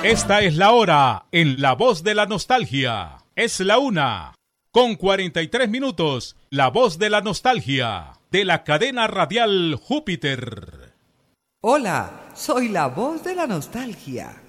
Esta es la hora en La Voz de la Nostalgia. Es la 1:43. La Voz de la Nostalgia, de la cadena radial Júpiter. Hola, soy la Voz de la Nostalgia.